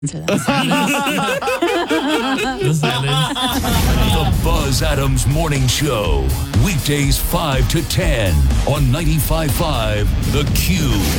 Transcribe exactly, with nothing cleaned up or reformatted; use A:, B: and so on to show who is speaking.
A: to that.
B: The Buzz Adams Morning Show. Weekdays five to ten on ninety-five point five The Q.